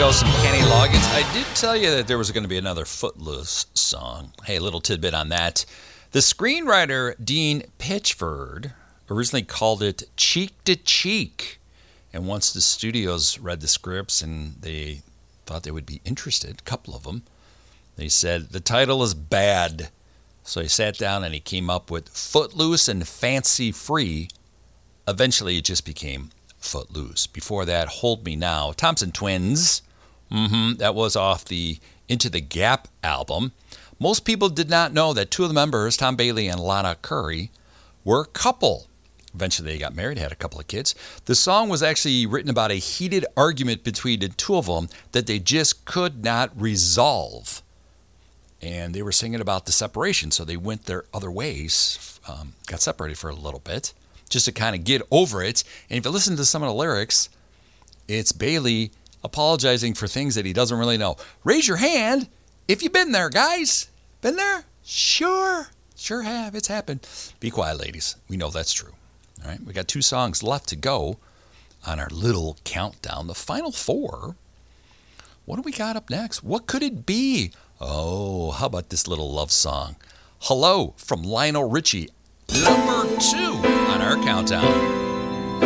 Ghost and Kenny Loggins. I did tell you that there was going to be another Footloose song. Hey, a little tidbit on that. The screenwriter Dean Pitchford originally called it Cheek to Cheek. And once the studios read the scripts and they thought they would be interested, a couple of them, they said, the title is bad. So he sat down and he came up with Footloose and Fancy Free. Eventually it just became Footloose. Before that, Hold Me Now. Thompson Twins. That was off the Into the Gap album. Most people did not know that two of the members, Tom Bailey and Lana Curry, were a couple. Eventually they got married, had a couple of kids. The song was actually written about a heated argument between the two of them that they just could not resolve. And they were singing about the separation, so they went their other ways, got separated for a little bit, just to kind of get over it. And if you listen to some of the lyrics, it's Bailey apologizing for things that he doesn't really know. Raise your hand if you've been there, guys. Been there? Sure have. It's happened. Be quiet, ladies. We know that's true. All right, we got 2 songs left to go on our little countdown. The final 4. What do we got up next? What could it be? Oh, how about this little love song? Hello from Lionel Richie, number 2 on our countdown.